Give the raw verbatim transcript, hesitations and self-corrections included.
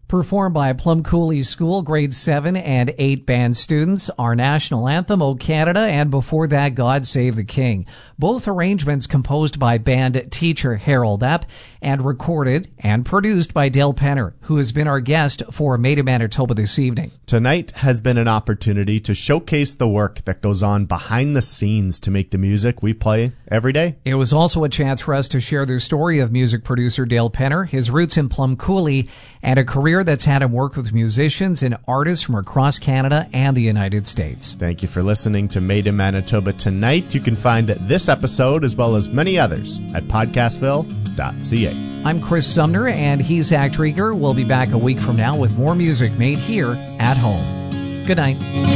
Performed by Plum Cooley School grade seven and eight band students, our national anthem, O Canada, and before that, God Save the King. Both arrangements composed by band teacher Harold Epp and recorded and produced by Dale Penner, who has been our guest for Made in Manitoba this evening. Tonight has been an opportunity to showcase the work that goes on behind the scenes to make the music we play every day. It was also a chance for us to share the story of music producer Dale Penner, his roots in Plum Cooley, and a career that's had him work with musicians and artists from across Canada and the United States. Thank you for listening to Made in Manitoba Tonight. You can find this episode as well as many others at podcastville dot c a. I'm Chris Sumner, and he's Zach Drieger. We'll be back a week from now with more music made here at home. Good night.